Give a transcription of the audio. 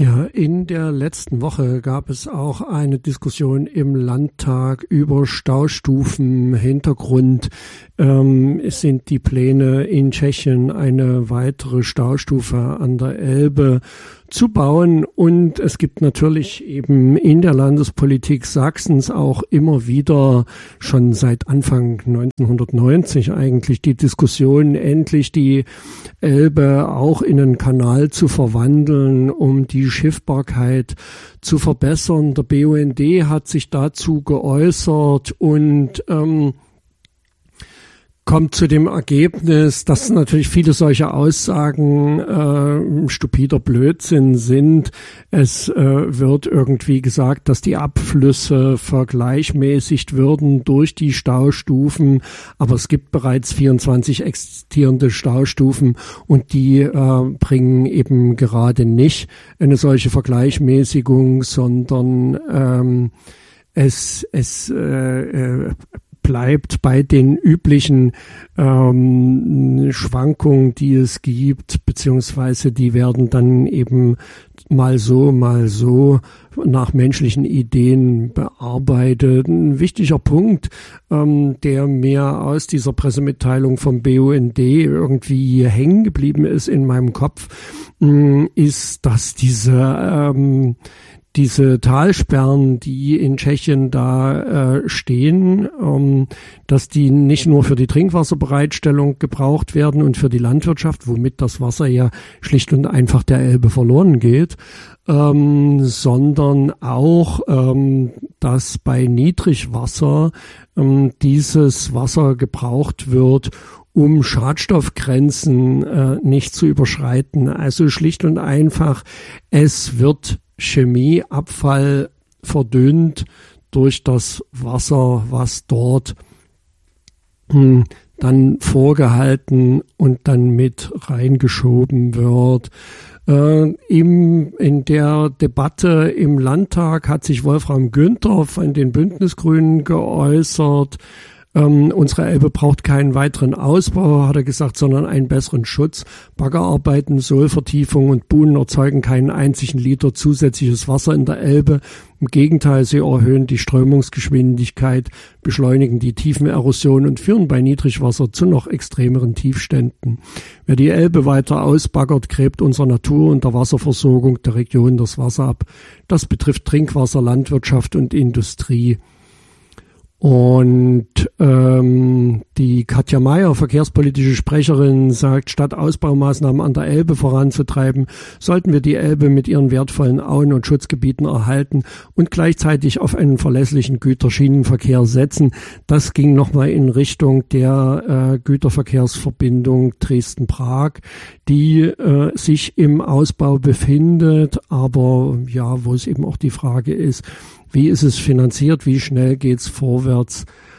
Ja, in der letzten Woche gab es auch eine Diskussion im Landtag über Staustufen. Hintergrund sind die Pläne in Tschechien, eine weitere Staustufe an der Elbe zu bauen. Und es gibt natürlich eben in der Landespolitik Sachsens auch immer wieder schon seit Anfang 1990 eigentlich die Diskussion, endlich die Elbe auch in einen Kanal zu verwandeln, um die Schiffbarkeit zu verbessern. Der BUND hat sich dazu geäußert und kommt zu dem Ergebnis, dass natürlich viele solche Aussagen stupider Blödsinn sind. Es wird irgendwie gesagt, dass die Abflüsse vergleichmäßigt würden durch die Staustufen, aber es gibt bereits 24 existierende Staustufen und die bringen eben gerade nicht eine solche Vergleichmäßigung, sondern es bleibt bei den üblichen Schwankungen, die es gibt, beziehungsweise die werden dann eben mal so nach menschlichen Ideen bearbeitet. Ein wichtiger Punkt, der mir aus dieser Pressemitteilung vom BUND irgendwie hängen geblieben ist in meinem Kopf, ist, dass diese Talsperren, die in Tschechien da stehen, dass die nicht nur für die Trinkwasserbereitstellung gebraucht werden und für die Landwirtschaft, womit das Wasser ja schlicht und einfach der Elbe verloren geht, sondern auch, dass bei Niedrigwasser dieses Wasser gebraucht wird, um Schadstoffgrenzen nicht zu überschreiten. Also schlicht und einfach, es wird Chemieabfall verdünnt durch das Wasser, was dort dann vorgehalten und dann mit reingeschoben wird. In der Debatte im Landtag hat sich Wolfram Günther von den Bündnisgrünen geäußert. Unsere Elbe braucht keinen weiteren Ausbau, hat er gesagt, sondern einen besseren Schutz. Baggerarbeiten, Sohlvertiefung und Buhnen erzeugen keinen einzigen Liter zusätzliches Wasser in der Elbe. Im Gegenteil, sie erhöhen die Strömungsgeschwindigkeit, beschleunigen die Tiefenerosion und führen bei Niedrigwasser zu noch extremeren Tiefständen. Wer die Elbe weiter ausbaggert, gräbt unserer Natur und der Wasserversorgung der Region das Wasser ab. Das betrifft Trinkwasser, Landwirtschaft und Industrie. Und die Katja Mayer, verkehrspolitische Sprecherin, sagt, statt Ausbaumaßnahmen an der Elbe voranzutreiben, sollten wir die Elbe mit ihren wertvollen Auen und Schutzgebieten erhalten und gleichzeitig auf einen verlässlichen Güterschienenverkehr setzen. Das ging nochmal in Richtung der Güterverkehrsverbindung Dresden-Prag, die sich im Ausbau befindet, aber ja, wo es eben auch die Frage ist, wie ist es finanziert? Wie schnell geht's vorwärts?